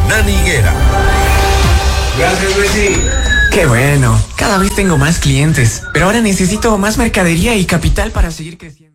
Hernán Higuera. Gracias, Messi. Qué bueno, cada vez tengo más clientes, pero ahora necesito más mercadería y capital para seguir creciendo.